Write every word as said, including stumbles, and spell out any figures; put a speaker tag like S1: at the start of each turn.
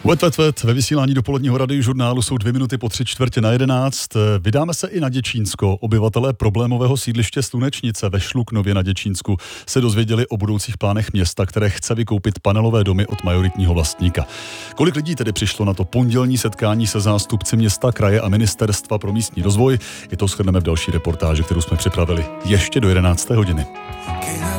S1: Vet, vet, vet. Ve vysílání dopoledního radiožurnálu jsou dvě minuty po tři čtvrtě na jedenáct. Vydáme se i na Děčínsko. Obyvatelé problémového sídliště Slunečnice ve Šluknově na Děčínsku se dozvěděli o budoucích plánech města, které chce vykoupit panelové domy od majoritního vlastníka. Kolik lidí tedy přišlo na to pondělní setkání se zástupci města, kraje a ministerstva pro místní rozvoj? I to shrneme v další reportáži, kterou jsme připravili ještě do jedenácté hodiny.